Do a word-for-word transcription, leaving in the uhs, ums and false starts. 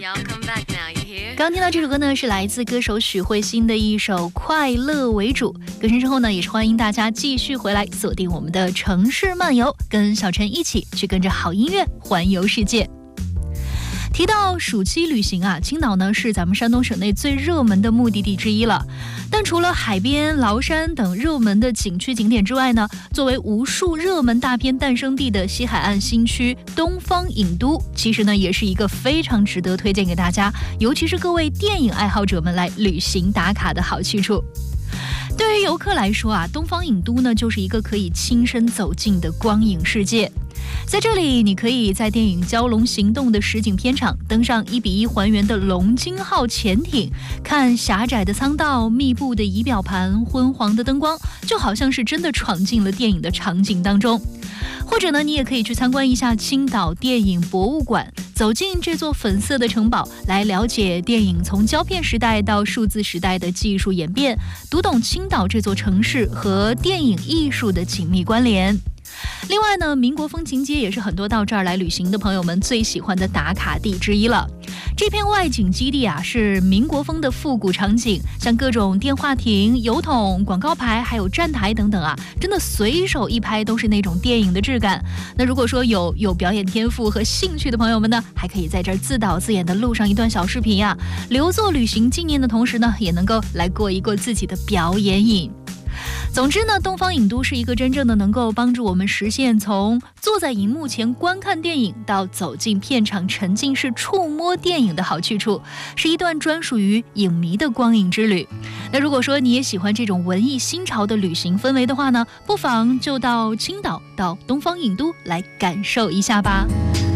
刚听到这首歌呢，是来自歌手许慧欣的一首《快乐为主》。歌声之后呢，也是欢迎大家继续回来锁定我们的城市漫游，跟小陈一起去跟着好音乐环游世界。提到暑期旅行啊，青岛呢是咱们山东省内最热门的目的地之一了。但除了海边、崂山等热门的景区景点之外呢，作为无数热门大片诞生地的西海岸新区东方影都，其实呢也是一个非常值得推荐给大家，尤其是各位电影爱好者们来旅行打卡的好去处。对于游客来说啊，东方影都呢就是一个可以亲身走进的光影世界。在这里，你可以在电影《蛟龙行动》的实景片场登上一比一还原的龙津号潜艇，看狭窄的舱道、密布的仪表盘、昏黄的灯光，就好像是真的闯进了电影的场景当中。或者呢，你也可以去参观一下青岛电影博物馆，走进这座粉色的城堡，来了解电影从胶片时代到数字时代的技术演变，读懂青岛这座城市和电影艺术的紧密关联。另外呢，民国风情街也是很多到这儿来旅行的朋友们最喜欢的打卡地之一了。这片外景基地啊，是民国风的复古场景，像各种电话亭、邮筒、广告牌，还有站台等等啊，真的随手一拍都是那种电影的质感。那如果说有有表演天赋和兴趣的朋友们呢，还可以在这儿自导自演的录上一段小视频啊，留作旅行纪念的同时呢，也能够来过一过自己的表演瘾。总之呢，东方影都是一个真正的能够帮助我们实现从坐在荧幕前观看电影到走进片场沉浸式触摸电影的好去处，是一段专属于影迷的光影之旅。那如果说你也喜欢这种文艺新潮的旅行氛围的话呢，不妨就到青岛到东方影都来感受一下吧。